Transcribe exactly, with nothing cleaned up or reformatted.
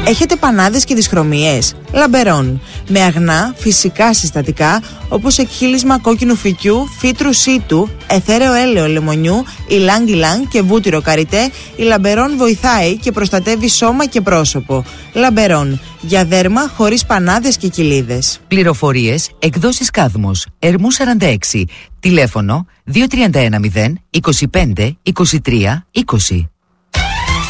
Έχετε πανάδες και δυσχρωμίες? Λαμπερόν. Με αγνά, φυσικά συστατικά όπως εκχύλισμα κόκκινου φυκιού, φύτρου σίτου, αιθέρεο έλαιο λεμονιού, ιλάνγκ ιλάνγκ και βούτυρο καριτέ, η Λαμπερόν βοηθάει και προστατεύει σώμα και πρόσωπο. Λαμπερόν. Για δέρμα χωρίς πανάδες και κοιλίδες. Πληροφορίες, εκδόσεις Κάδμος, Ερμού σαράντα έξι. Τηλέφωνο δύο τρία ένα μηδέν είκοσι πέντε είκοσι τρία είκοσι.